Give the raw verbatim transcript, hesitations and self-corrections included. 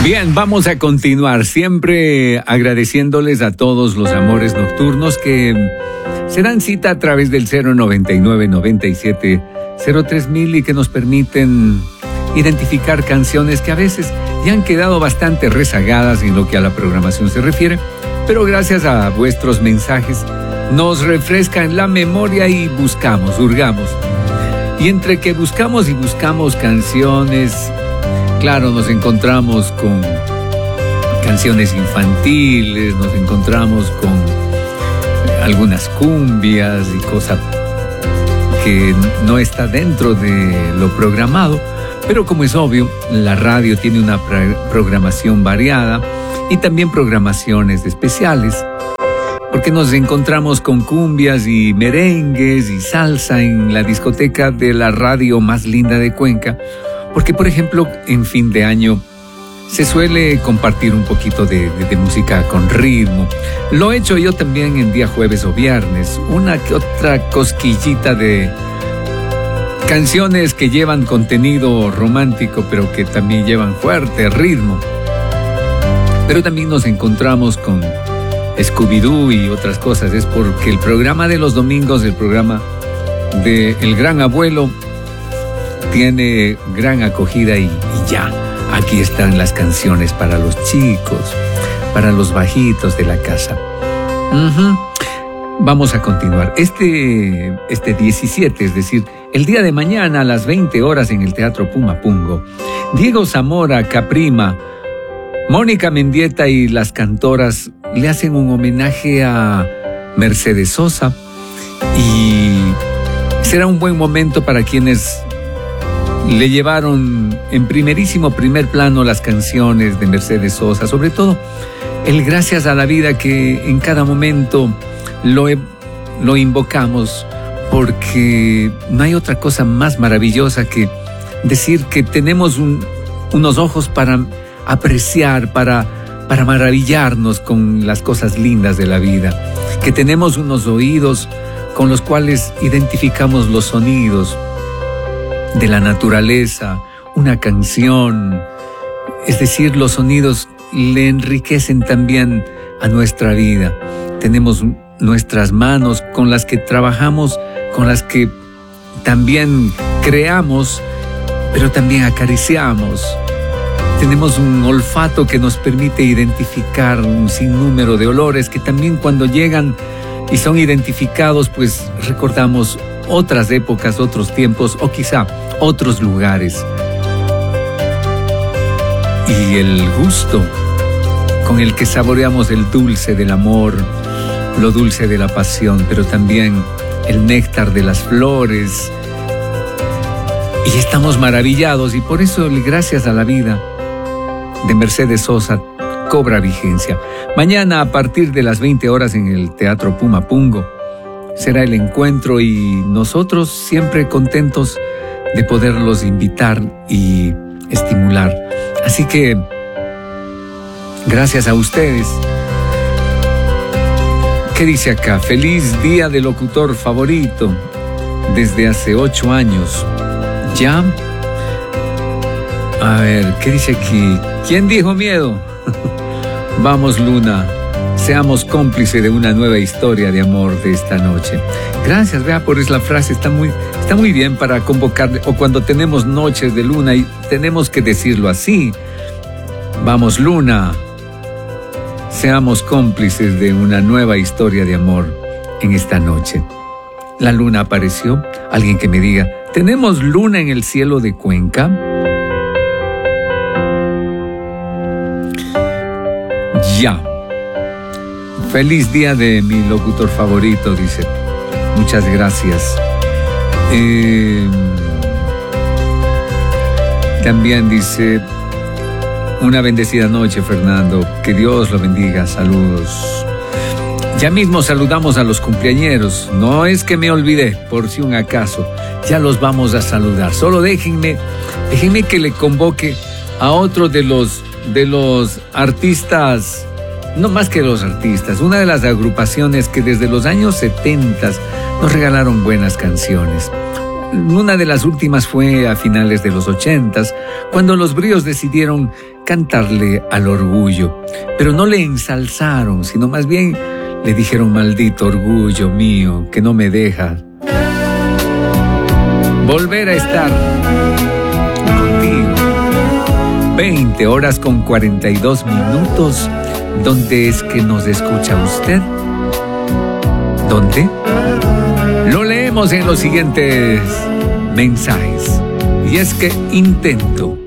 Bien, vamos a continuar, siempre agradeciéndoles a todos los amores nocturnos que se dan cita a través del cero noventa y nueve, noventa y siete, cero tres mil y que nos permiten identificar canciones que a veces ya han quedado bastante rezagadas en lo que a la programación se refiere, pero gracias a vuestros mensajes nos refrescan la memoria y buscamos, hurgamos. Y entre que buscamos y buscamos canciones, claro, nos encontramos con canciones infantiles, nos encontramos con algunas cumbias y cosas que no está dentro de lo programado, pero como es obvio, la radio tiene una programación variada y también programaciones especiales, porque nos encontramos con cumbias y merengues y salsa en la discoteca de la radio más linda de Cuenca, porque por ejemplo en fin de año se suele compartir un poquito de, de, de música con ritmo. Lo he hecho yo también en día jueves o viernes, una que otra cosquillita de canciones que llevan contenido romántico, pero que también llevan fuerte ritmo. Pero también nos encontramos con Scooby-Doo y otras cosas. Es porque el programa de los domingos, el programa de El Gran Abuelo, tiene gran acogida y, y ya, aquí están las canciones para los chicos, para los bajitos de la casa. Uh-huh. Vamos a continuar. Este, este diecisiete, es decir, el día de mañana a las veinte horas en el Teatro Pumapungo, Diego Zamora, Caprima, Mónica Mendieta y las cantoras le hacen un homenaje a Mercedes Sosa y será un buen momento para quienes le llevaron en primerísimo primer plano las canciones de Mercedes Sosa, sobre todo el Gracias a la Vida, que en cada momento lo, lo invocamos, porque no hay otra cosa más maravillosa que decir que tenemos un, unos ojos para apreciar, para, para maravillarnos con las cosas lindas de la vida, que tenemos unos oídos con los cuales identificamos los sonidos de la naturaleza, una canción, es decir, los sonidos le enriquecen también a nuestra vida. Tenemos nuestras manos con las que trabajamos, con las que también creamos, pero también acariciamos. Tenemos un olfato que nos permite identificar un sinnúmero de olores que también cuando llegan y son identificados, pues recordamos otras épocas, otros tiempos o quizá otros lugares. Y el gusto con el que saboreamos el dulce del amor, lo dulce de la pasión, pero también el néctar de las flores. Y estamos maravillados, y por eso el Gracias a la Vida de Mercedes Sosa cobra vigencia. Mañana a partir de las veinte horas en el Teatro Pumapungo será el encuentro y nosotros siempre contentos de poderlos invitar y estimular. Así que gracias a ustedes. ¿Qué dice acá? Feliz día del locutor favorito desde hace ocho años. ¿Ya? A ver, ¿qué dice aquí? ¿Quién dijo miedo? Vamos, Luna, seamos cómplices de una nueva historia de amor de esta noche. Gracias, vea, por esa frase, está muy, está muy bien para convocar, o cuando tenemos noches de luna y tenemos que decirlo así. Vamos, Luna, seamos cómplices de una nueva historia de amor en esta noche. La luna apareció. Alguien que me diga, ¿tenemos luna en el cielo de Cuenca? Ya. Feliz día de mi locutor favorito, dice. Muchas gracias. Eh, también dice, una bendecida noche, Fernando. Que Dios lo bendiga. Saludos. Ya mismo saludamos a los cumpleañeros. No es que me olvidé, por si un acaso. Ya los vamos a saludar. Solo déjenme, déjenme que le convoque a otro de los, de los artistas, no más que los artistas, una de las agrupaciones que desde los años setenta nos regalaron buenas canciones. Una de las últimas fue a finales de los ochentas, cuando los Bríos decidieron cantarle al orgullo, pero no le ensalzaron, sino más bien le dijeron: maldito orgullo mío, que no me deja volver a estar contigo. veinte horas con cuarenta y dos minutos. ¿Dónde es que nos escucha usted? ¿Dónde? Lo leemos en los siguientes mensajes. Y es que intento